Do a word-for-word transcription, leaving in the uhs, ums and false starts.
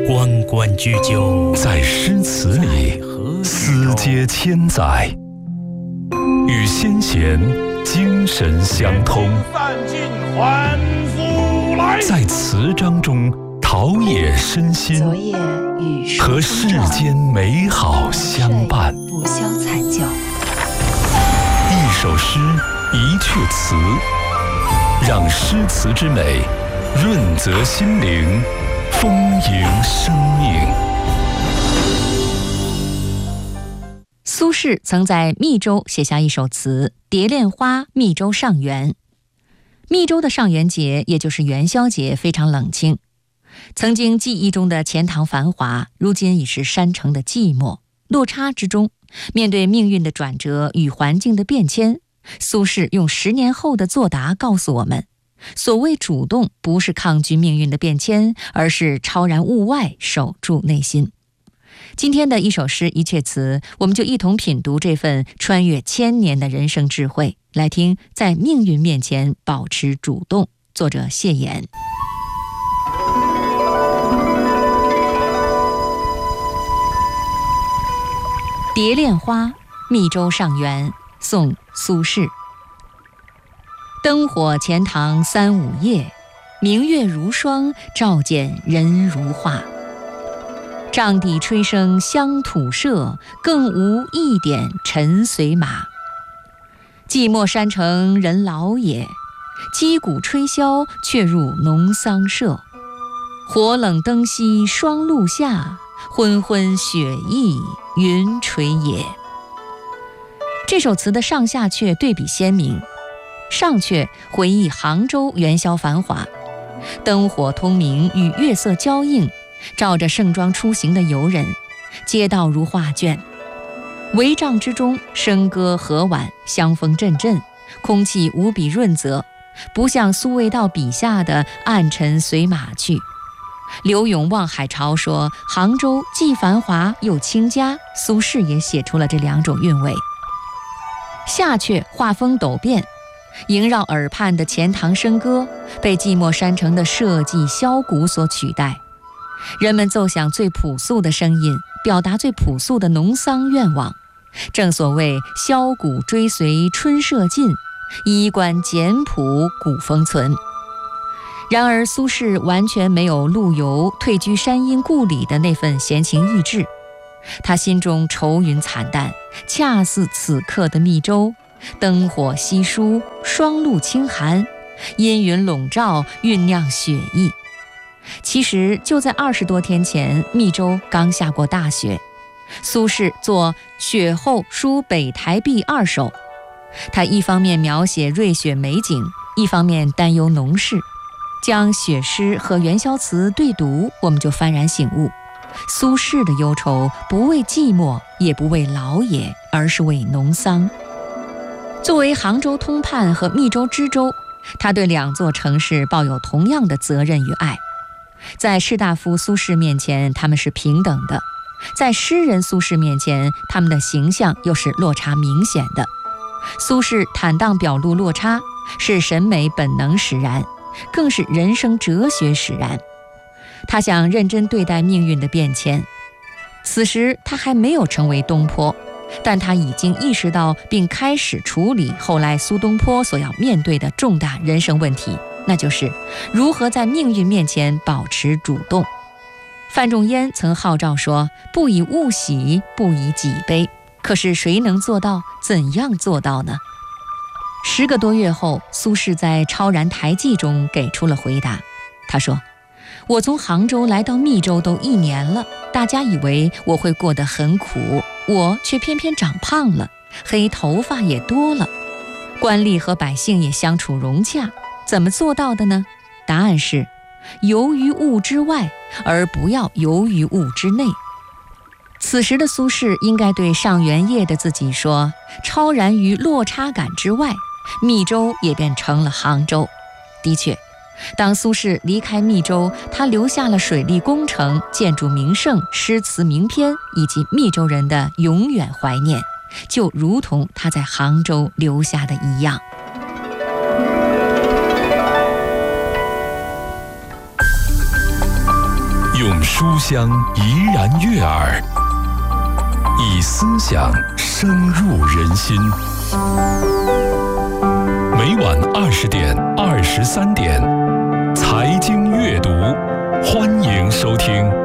关关雎鸠， 在诗词里思接千载，与先贤精神相通，在词章中陶冶身心，和世间美好相伴。 不消残酒， 一首诗，一阙词，让诗词之美润泽心灵，丰盈生命。 苏轼曾在密州写下一首词《蝶恋花·密州上元》。密州的上元节，也就是元宵节，非常冷清。曾经记忆中的钱塘繁华，如今已是山城的寂寞。落差之中，面对命运的转折与环境的变迁，苏轼用十年后的作答告诉我们，所谓主动，不是抗拒命运的变迁，而是超然物外，守住内心。今天的一首诗一阙词，我们就一同品读这份穿越千年的人生智慧，来听在命运面前保持主动。作者谢岩。蝶恋花，密州上元，宋·苏轼。灯火钱塘三五夜，明月如霜，照见人如画。帐底吹声乡土社，更无一点尘随马。寂寞山城人老也，击鼓吹箫却入农桑社。火冷灯熄霜露下，昏昏雪翳云垂也。这首词的上下阙对比鲜明。上阙回忆杭州元宵繁华，灯火通明与月色交映，照着盛装出行的游人，街道如画卷。帷帐之中，笙歌和婉，香风阵阵，空气无比润泽，不像苏味道笔下的暗沉随马去。柳永《望海潮》说杭州既繁华又清佳，苏轼也写出了这两种韵味。下阙画风陡变，萦绕耳畔的钱塘笙歌被寂寞山城的社稷箫鼓所取代，人们奏响最朴素的声音，表达最朴素的农桑愿望。正所谓箫鼓追随春社近，衣冠简朴古风存。然而苏轼完全没有陆游退居山阴故里的那份闲情逸致，他心中愁云惨淡，恰似此刻的密州，灯火稀疏，霜露清寒，阴云笼罩，酝酿雪意。其实就在二十多天前，密州刚下过大雪。苏轼作《雪后书北台壁二首》，他一方面描写瑞雪美景，一方面担忧农事。将雪诗和元宵词对读，我们就幡然醒悟，苏轼的忧愁不为寂寞，也不为老也，而是为农桑。作为杭州通判和密州知州，他对两座城市抱有同样的责任与爱。在士大夫苏轼面前，他们是平等的；在诗人苏轼面前，他们的形象又是落差明显的。苏轼坦荡表露落差，是审美本能使然，更是人生哲学使然。他想认真对待命运的变迁。此时他还没有成为东坡，但他已经意识到并开始处理后来苏东坡所要面对的重大人生问题，那就是如何在命运面前保持主动。范仲淹曾号召说，不以物喜，不以己悲。可是谁能做到？怎样做到呢？十个多月后，苏轼在《超然台记》中给出了回答。他说，我从杭州来到密州都一年了，大家以为我会过得很苦，我却偏偏长胖了，黑头发也多了，官吏和百姓也相处融洽。怎么做到的呢？答案是游于物之外，而不要游于物之内。此时的苏轼应该对上元夜的自己说，超然于落差感之外，密州也便成了杭州。的确，当苏轼离开密州，他留下了水利工程、建筑名胜、诗词名篇，以及密州人的永远怀念，就如同他在杭州留下的一样。 用让书香怡然悦耳，以思想深入人心。每晚二十点、二十三点，财经阅读，欢迎收听。